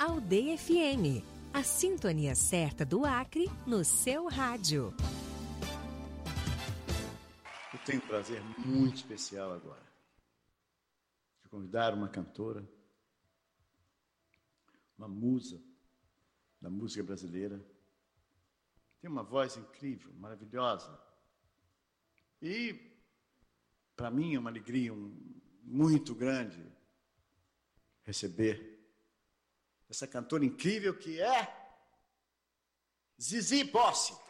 Aldeia FM, a sintonia certa do Acre no seu rádio. Eu tenho um prazer muito especial agora de convidar uma cantora, uma musa da música brasileira. Tem uma voz incrível, maravilhosa. E, para mim, é uma alegria muito grande receber essa cantora incrível que é Zizi Posse.